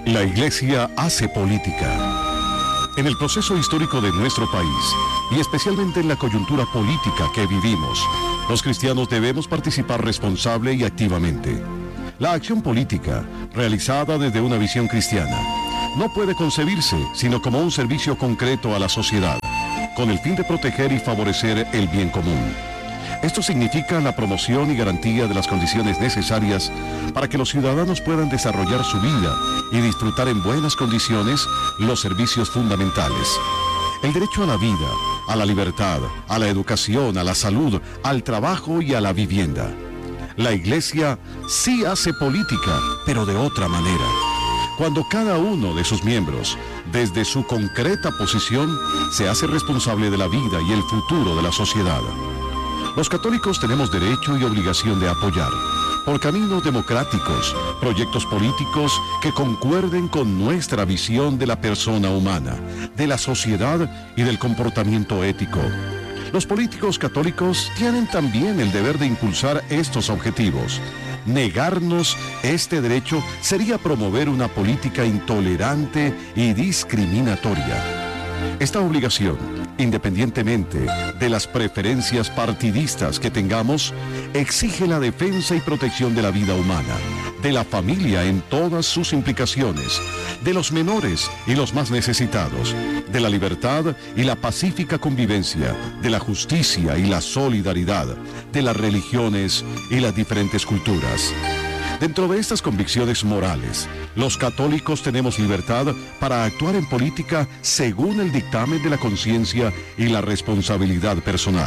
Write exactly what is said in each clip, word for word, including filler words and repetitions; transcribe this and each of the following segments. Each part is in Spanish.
La Iglesia hace política. En el proceso histórico de nuestro país, y especialmente en la coyuntura política que vivimos, los cristianos debemos participar responsable y activamente. La acción política, realizada desde una visión cristiana, no puede concebirse sino como un servicio concreto a la sociedad, con el fin de proteger y favorecer el bien común. Esto significa la promoción y garantía de las condiciones necesarias para que los ciudadanos puedan desarrollar su vida y disfrutar en buenas condiciones los servicios fundamentales. El derecho a la vida, a la libertad, a la educación, a la salud, al trabajo y a la vivienda. La Iglesia sí hace política, pero de otra manera. Cuando cada uno de sus miembros, desde su concreta posición, se hace responsable de la vida y el futuro de la sociedad. Los católicos tenemos derecho y obligación de apoyar, por caminos democráticos, proyectos políticos que concuerden con nuestra visión de la persona humana, de la sociedad y del comportamiento ético. Los políticos católicos tienen también el deber de impulsar estos objetivos. Negarnos este derecho sería promover una política intolerante y discriminatoria. Esta obligación, independientemente de las preferencias partidistas que tengamos, exige la defensa y protección de la vida humana, de la familia en todas sus implicaciones, de los menores y los más necesitados, de la libertad y la pacífica convivencia, de la justicia y la solidaridad, de las religiones y las diferentes culturas. Dentro de estas convicciones morales, los católicos tenemos libertad para actuar en política según el dictamen de la conciencia y la responsabilidad personal.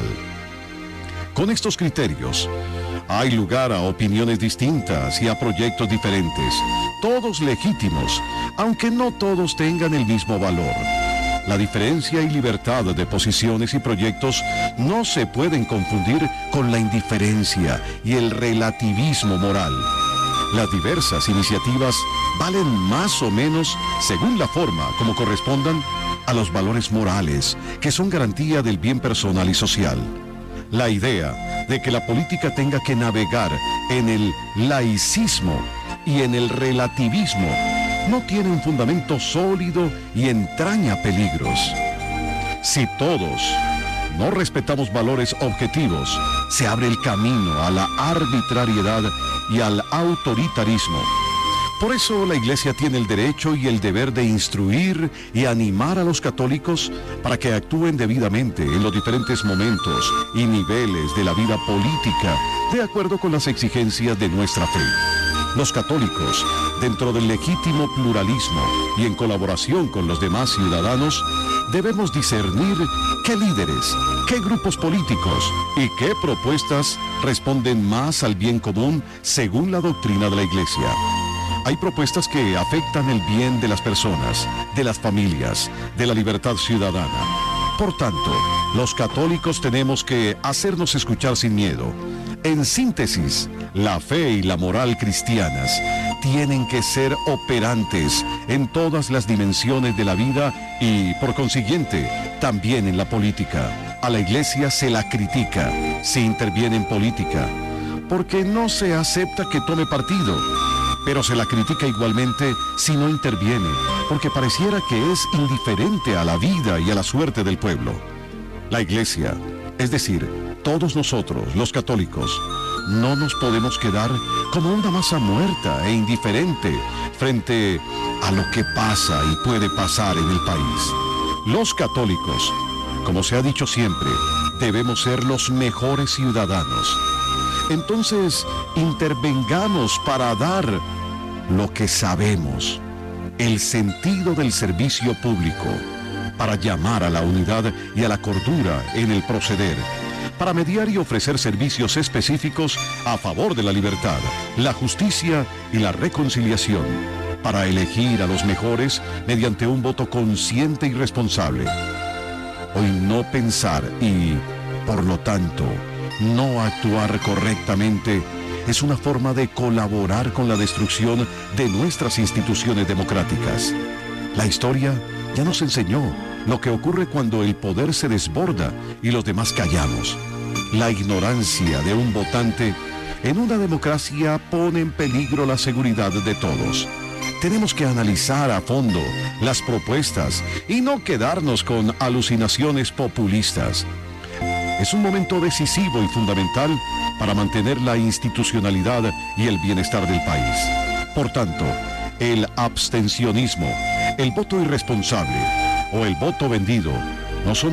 Con estos criterios, hay lugar a opiniones distintas y a proyectos diferentes, todos legítimos, aunque no todos tengan el mismo valor. La diferencia y libertad de posiciones y proyectos no se pueden confundir con la indiferencia y el relativismo moral. Las diversas iniciativas valen más o menos según la forma como correspondan a los valores morales, que son garantía del bien personal y social. La idea de que la política tenga que navegar en el laicismo y en el relativismo no tiene un fundamento sólido y entraña peligros. Si todos no respetamos valores objetivos, se abre el camino a la arbitrariedad y al autoritarismo. Por eso la Iglesia tiene el derecho y el deber de instruir y animar a los católicos para que actúen debidamente en los diferentes momentos y niveles de la vida política, de acuerdo con las exigencias de nuestra fe. Los católicos, dentro del legítimo pluralismo y en colaboración con los demás ciudadanos, debemos discernir qué líderes, qué grupos políticos y qué propuestas responden más al bien común según la doctrina de la Iglesia. Hay propuestas que afectan el bien de las personas, de las familias, de la libertad ciudadana. Por tanto, los católicos tenemos que hacernos escuchar sin miedo. En síntesis, la fe y la moral cristianas tienen que ser operantes en todas las dimensiones de la vida y, por consiguiente, también en la política. A la Iglesia se la critica si interviene en política, porque no se acepta que tome partido, pero se la critica igualmente si no interviene, porque pareciera que es indiferente a la vida y a la suerte del pueblo. La Iglesia, es decir, todos nosotros, los católicos, no nos podemos quedar como una masa muerta e indiferente frente a lo que pasa y puede pasar en el país. Los católicos, como se ha dicho siempre, debemos ser los mejores ciudadanos. Entonces, intervengamos para dar lo que sabemos, el sentido del servicio público, para llamar a la unidad y a la cordura en el proceder, para mediar y ofrecer servicios específicos a favor de la libertad, la justicia y la reconciliación, para elegir a los mejores mediante un voto consciente y responsable. Hoy no pensar y, por lo tanto, no actuar correctamente es una forma de colaborar con la destrucción de nuestras instituciones democráticas. La historia ya nos enseñó lo que ocurre cuando el poder se desborda y los demás callamos. La ignorancia de un votante en una democracia pone en peligro la seguridad de todos. Tenemos que analizar a fondo las propuestas y no quedarnos con alucinaciones populistas. Es un momento decisivo y fundamental para mantener la institucionalidad y el bienestar del país. Por tanto, el abstencionismo, el voto irresponsable o el voto vendido no son